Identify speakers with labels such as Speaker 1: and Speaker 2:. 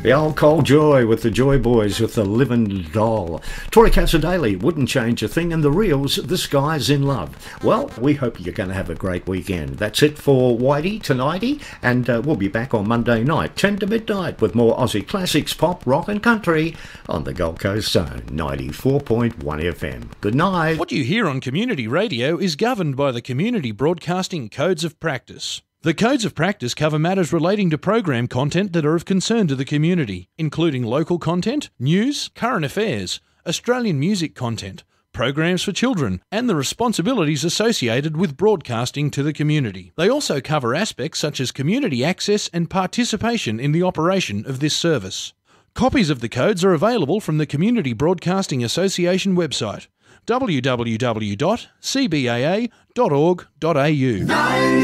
Speaker 1: The old Cold Joy with the Joy Boys with the Living Doll. Tori Casadei, wouldn't change a thing, and the Reels, This Guy's in Love. Well, we hope you're going to have a great weekend. That's it for Whitey tonighty, and we'll be back on Monday night, 10 to midnight, with more Aussie classics, pop, rock and country on the Gold Coast Zone, 94.1 FM. Good night.
Speaker 2: What you hear on community radio is governed by the Community Broadcasting Codes of Practice. The Codes of Practice cover matters relating to program content that are of concern to the community, including local content, news, current affairs, Australian music content, programs for children, and the responsibilities associated with broadcasting to the community. They also cover aspects such as community access and participation in the operation of this service. Copies of the codes are available from the Community Broadcasting Association website, www.cbaa.org.au.